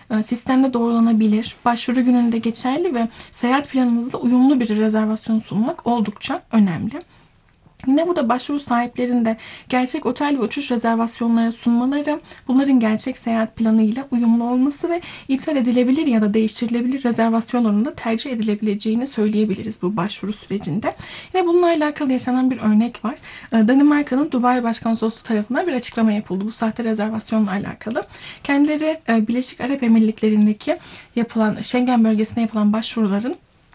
sistemde doğrulanabilir, başvuru gününde geçerli ve seyahat planınızla uyumlu bir rezervasyon sunmak oldukça önemli. Yine burada başvuru sahiplerinde gerçek otel ve uçuş rezervasyonları sunmaları, bunların gerçek seyahat planıyla uyumlu olması ve iptal edilebilir ya da değiştirilebilir rezervasyonların da tercih edilebileceğini söyleyebiliriz bu başvuru sürecinde. Yine bununla alakalı yaşanan bir örnek var. Danimarka'nın Dubai Başkonsolosluğu tarafından bir açıklama yapıldı bu sahte rezervasyonla alakalı. Kendileri Birleşik Arap Emirlikleri'ndeki yapılan Schengen bölgesine yapılan başvuruların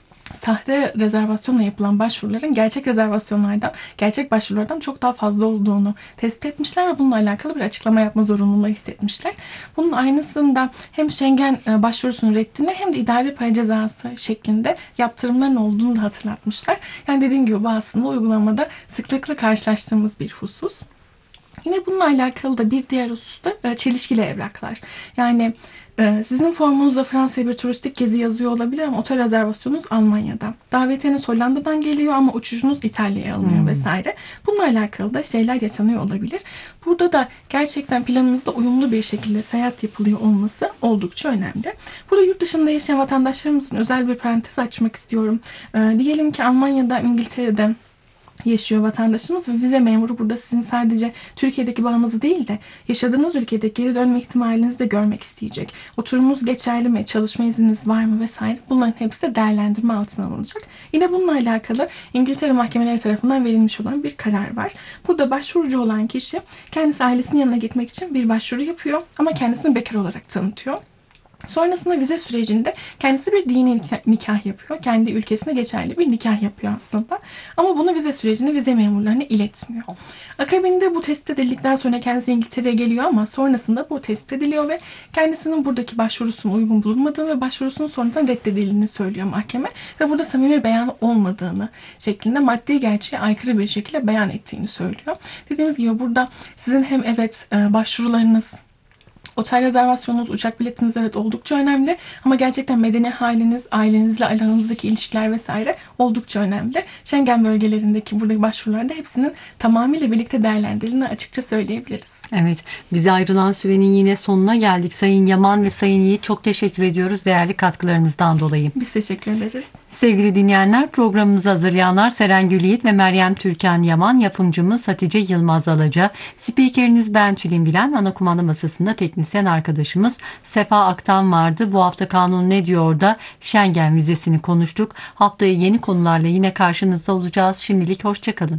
sahte rezervasyonla yapılan başvuruların gerçek rezervasyonlardan, gerçek başvurulardan çok daha fazla olduğunu tespit etmişler ve bununla alakalı bir açıklama yapma zorunluluğu hissetmişler. Bunun aynısında hem Schengen başvurusunun reddine hem de idari para cezası şeklinde yaptırımların olduğunu da hatırlatmışlar. Yani dediğim gibi bu aslında uygulamada sıklıkla karşılaştığımız bir husus. Yine bununla alakalı da bir diğer husus da çelişkili evraklar. Yani sizin formunuzda Fransa'ya bir turistik gezi yazıyor olabilir ama otel rezervasyonunuz Almanya'da. Davetiyeniz Hollanda'dan geliyor ama uçuşunuz İtalya'ya alınıyor vesaire. Bununla alakalı da şeyler yaşanıyor olabilir. Burada da gerçekten planınızla uyumlu bir şekilde seyahat yapılıyor olması oldukça önemli. Burada yurt dışında yaşayan vatandaşlarımızın özel bir parantez açmak istiyorum. Diyelim ki Almanya'da, İngiltere'de yaşıyor vatandaşımız ve vize memuru burada sizin sadece Türkiye'deki bağınızı değil de yaşadığınız ülkede geri dönme ihtimalinizi de görmek isteyecek. Oturumunuz geçerli mi? Çalışma izniniz var mı? Vesaire. Bunların hepsi de değerlendirme altına alınacak. Yine bununla alakalı İngiltere mahkemeleri tarafından verilmiş olan bir karar var. Burada başvurucu olan kişi kendisi ailesinin yanına gitmek için bir başvuru yapıyor ama kendisini bekar olarak tanıtıyor. Sonrasında vize sürecinde kendisi bir dini nikah yapıyor. Kendi ülkesine geçerli bir nikah yapıyor aslında. Ama bunu vize sürecinde vize memurlarına iletmiyor. Akabinde bu tespit edildikten sonra kendisi İngiltere'ye geliyor ama sonrasında bu tespit ediliyor ve kendisinin buradaki başvurusunun uygun bulunmadığını ve başvurusunun sonradan reddedildiğini söylüyor mahkeme. Ve burada samimi beyanı olmadığını şeklinde maddi gerçeğe aykırı bir şekilde beyan ettiğini söylüyor. Dediğimiz gibi burada sizin hem başvurularınız, otel rezervasyonunuz, uçak biletiniz evet oldukça önemli ama gerçekten medeni haliniz, ailenizle aranızdaki ilişkiler vesaire oldukça önemli. Schengen bölgelerindeki buradaki başvurularda hepsinin tamamıyla birlikte değerlendirildiğini açıkça söyleyebiliriz. Evet, bize ayrılan sürenin yine sonuna geldik. Sayın Yaman ve Sayın Yiğit çok teşekkür ediyoruz değerli katkılarınızdan dolayı. Biz teşekkür ederiz. Sevgili dinleyenler, programımızı hazırlayanlar Serengül Yiğit ve Meryem Türkan Yaman, yapımcımız Hatice Yılmaz Alaca, spikeriniz ben Tülin Bilen, ana kumanda masasında teknisyen arkadaşımız Sefa Aktan vardı. Bu hafta kanun ne diyor da Schengen vizesini konuştuk. Haftaya yeni konularla yine karşınızda olacağız. Şimdilik hoşçakalın.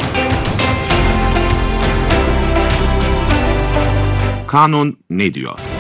Kanun ne diyor?